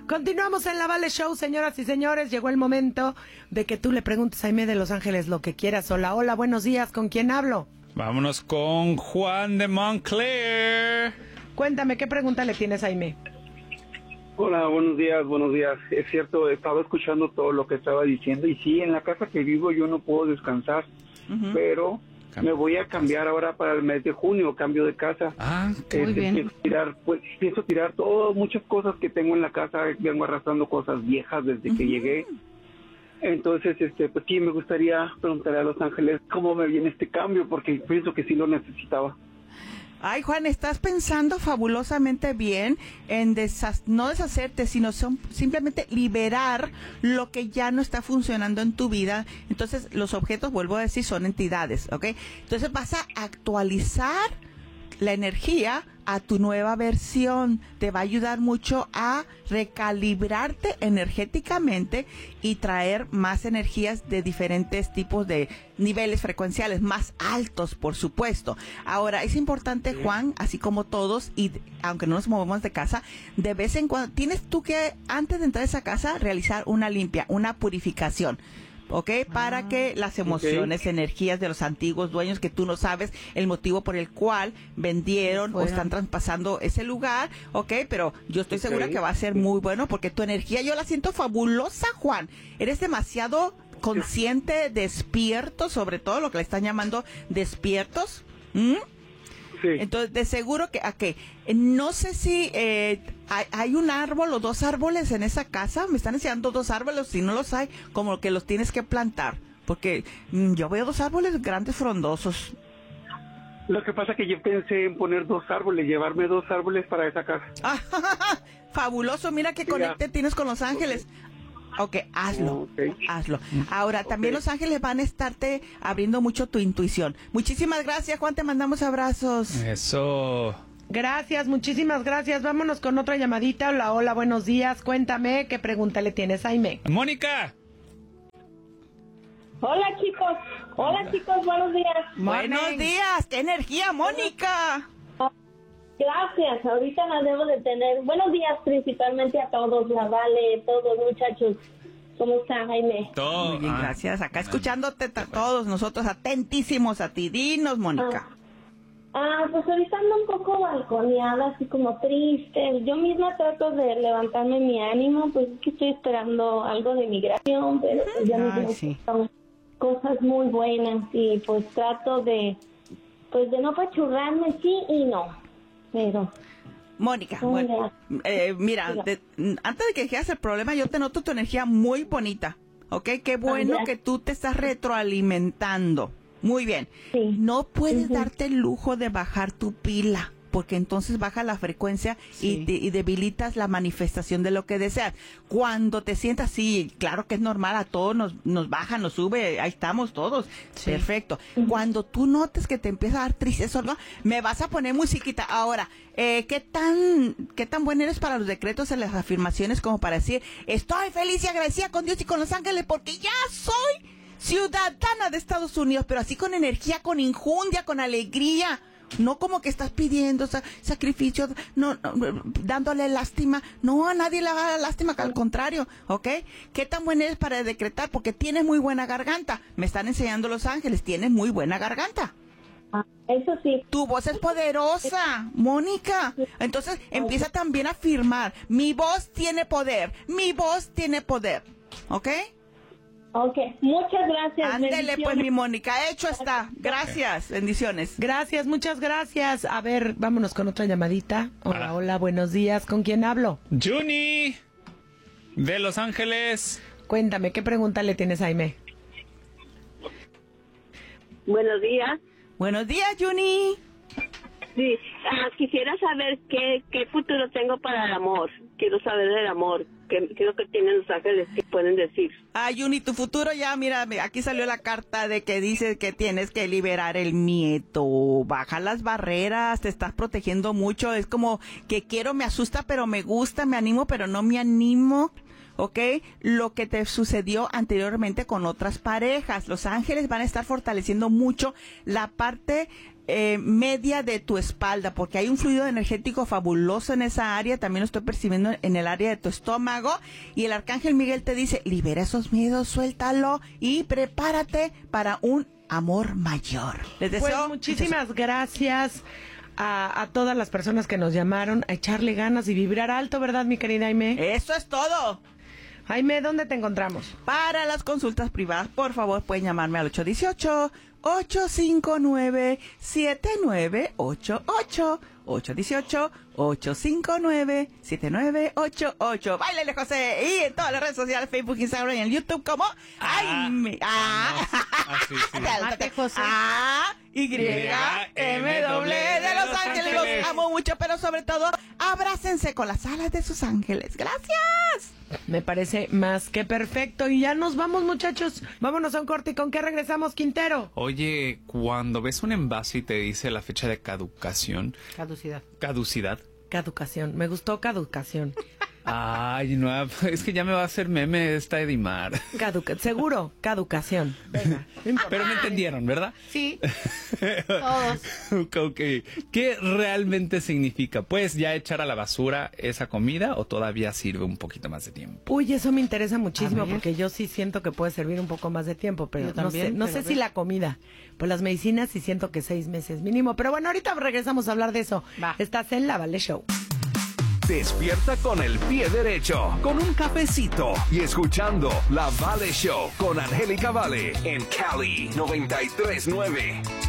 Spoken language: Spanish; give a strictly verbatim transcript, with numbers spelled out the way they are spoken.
Continuamos en la Vale Show, señoras y señores. Llegó el momento de que tú le preguntes a Aimee de Los Ángeles lo que quieras. Hola, hola, buenos días. ¿Con quién hablo? Vámonos con Juan de Montclair. Cuéntame, ¿qué pregunta le tienes a Aimee? Hola, buenos días, buenos días. Es cierto, estaba escuchando todo lo que estaba diciendo y sí, en la casa que vivo yo no puedo descansar, uh-huh. pero me voy a cambiar ahora para el mes de junio, cambio de casa. Ah, eh, muy bien. Pienso tirar, pues, pienso tirar todo, muchas cosas que tengo en la casa, vengo arrastrando cosas viejas desde uh-huh. que llegué. Entonces, este, pues sí, me gustaría preguntarle a Los Ángeles cómo me viene este cambio, porque pienso que sí lo necesitaba. Ay, Juan, estás pensando fabulosamente bien en desha- no deshacerte, sino son, simplemente liberar lo que ya no está funcionando en tu vida. Entonces, los objetos, vuelvo a decir, son entidades, ¿ok? Entonces, vas a actualizar la energía a tu nueva versión. Te va a ayudar mucho a recalibrarte energéticamente y traer más energías de diferentes tipos de niveles frecuenciales, más altos, por supuesto. Ahora, es importante, Juan, así como todos, y aunque no nos movemos de casa, de vez en cuando, tienes tú que, antes de entrar a esa casa, realizar una limpia, una purificación. ¿Ok? Para ah, que las emociones, okay. energías de los antiguos dueños, que tú no sabes el motivo por el cual vendieron bueno. o están traspasando ese lugar, ¿ok? Pero yo estoy okay. segura que va a ser muy bueno porque tu energía yo la siento fabulosa, Juan. Eres demasiado consciente, despierto, sobre todo lo que le están llamando despiertos. ¿Mm? Sí. Entonces, de seguro que, okay, no sé si eh, hay, hay un árbol o dos árboles en esa casa. Me están enseñando dos árboles, si no los hay, como que los tienes que plantar. Porque mmm, yo veo dos árboles grandes, frondosos. Lo que pasa es que yo pensé en poner dos árboles, llevarme dos árboles para esa casa. Fabuloso, mira qué sí, conecte ya. Tienes con Los Ángeles. Ok, hazlo, okay. hazlo. Ahora, también okay. Los Ángeles van a estarte abriendo mucho tu intuición. Muchísimas gracias, Juan, te mandamos abrazos. Eso. Gracias, muchísimas gracias. Vámonos con otra llamadita. Hola, hola, buenos días. Cuéntame, ¿qué pregunta le tienes a Aimee? Mónica. Hola, chicos. Hola, chicos, buenos días. Buenos días, qué energía, Mónica. Gracias, ahorita la debo de tener. Buenos días principalmente a todos, la Vale, todos muchachos. ¿Cómo está, Aimee? Todo. Muy bien, gracias. Acá escuchándote a todos nosotros atentísimos a ti. Dinos, Mónica. Ah, ah, pues ahorita ando un poco balconeada, así como triste. Yo misma trato de levantarme mi ánimo, pues es que estoy esperando algo de migración, pero pues ya me sí. son cosas muy buenas y pues trato de, pues de no pachurrarme sí y no. Pero Mónica, bueno, eh, mira, de, antes de que dejes el problema, yo te noto tu energía muy bonita, ¿ok? Qué bueno que tú te estás retroalimentando. Muy bien. Sí. No puedes uh-huh. darte el lujo de bajar tu pila, porque entonces baja la frecuencia sí. y, te, y debilitas la manifestación de lo que deseas. Cuando te sientas así, claro que es normal, a todos nos, nos baja, nos sube, ahí estamos todos. Sí. Perfecto. Uh-huh. Cuando tú notes que te empieza a dar tristeza, ¿no? Me vas a poner musiquita. Ahora, eh, ¿qué tan, qué tan bueno eres para los decretos en las afirmaciones como para decir, estoy feliz y agradecida con Dios y con los ángeles porque ya soy ciudadana de Estados Unidos, pero así con energía, con injundia, con alegría? No como que estás pidiendo sa- sacrificio, no, no, dándole lástima. No, a nadie le haga lástima, al contrario, ¿ok? ¿Qué tan buena eres para decretar? Porque tienes muy buena garganta. Me están enseñando Los Ángeles, tienes muy buena garganta. Ah, eso sí. Tu voz es poderosa, Mónica. Entonces empieza también a afirmar, mi voz tiene poder, mi voz tiene poder, ¿ok? Ok, muchas gracias. Ándele pues, mi Mónica, hecho está. Gracias, bendiciones. Gracias, muchas gracias. A ver, vámonos con otra llamadita. Hola, hola, buenos días. ¿Con quién hablo? Juni, de Los Ángeles. Cuéntame, ¿qué pregunta le tienes a Aimee? Buenos días. Buenos días, Juni. Sí, uh, quisiera saber qué, qué futuro tengo para el amor. Quiero saber del amor. ¿Qué, qué es lo que tienen Los Ángeles que pueden decir? Ah, Juni, tu futuro ya, mira, aquí salió la carta de que dice que tienes que liberar el miedo. Baja las barreras, te estás protegiendo mucho. Es como que quiero, me asusta, pero me gusta, me animo, pero no me animo. ¿Ok? Lo que te sucedió anteriormente con otras parejas. Los ángeles van a estar fortaleciendo mucho la parte eh, media de tu espalda. garganta, porque hay un fluido energético fabuloso en esa área, también lo estoy percibiendo en el área de tu estómago, y el Arcángel Miguel te dice, libera esos miedos, suéltalo, y prepárate para un amor mayor. Les deseo Pues muchísimas gracias a, a todas las personas que nos llamaron, a echarle ganas y vibrar alto, ¿verdad, mi querida Aimee? Eso es todo. Jaime, ¿dónde te encontramos? Para las consultas privadas, por favor, pueden llamarme al ocho uno ocho, ocho cinco nueve, siete nueve ocho ocho. ocho uno ocho, ocho cinco nueve, siete nueve ocho ocho. ¡Báilele, José! Y en todas las redes sociales, Facebook, Instagram y en YouTube como... Ah, ¡Ay! Me, ¡Ah! Ah, sí, sí. Mate, José. ¡Ah! Y M W de Los Ángeles. Los amo mucho, pero sobre todo, abrácense con las alas de sus ángeles. ¡Gracias! Me parece más que perfecto. Y ya nos vamos, muchachos. Vámonos a un corte. ¿Y con qué regresamos, Quintero? Oye, cuando ves un envase y te dice la fecha de caducación, Caducidad. caducidad. Caducación. Me gustó caducación. Ay, no, es que ya me va a hacer meme esta Edimar. Caduca Seguro, caducación. Venga. Pero me entendieron, ¿verdad? Sí. Todos. Ok. ¿Qué realmente significa? ¿Puedes ya echar a la basura esa comida o todavía sirve un poquito más de tiempo? Uy, eso me interesa A muchísimo ver. porque yo sí siento que puede servir un poco más de tiempo, pero Yo no también, sé, no pero sé a si ver. la comida. Pues las medicinas sí siento que seis meses mínimo. Pero bueno, ahorita regresamos a hablar de eso. Va. Estás en La Vale Show. Despierta con el pie derecho, con un cafecito y escuchando La Vale Show con Angélica Vale en Cali noventa y tres nueve.